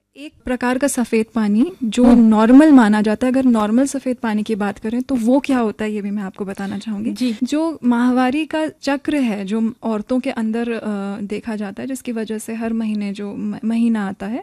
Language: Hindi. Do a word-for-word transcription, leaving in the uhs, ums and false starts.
एक प्रकार का सफ़ेद पानी जो नॉर्मल माना जाता है, अगर नॉर्मल सफ़ेद पानी की बात करें तो वो क्या होता है ये भी मैं आपको बताना चाहूँगी जी। जो माहवारी का चक्र है जो औरतों के अंदर आ, देखा जाता है, जिसकी वजह से हर महीने जो महीना आता है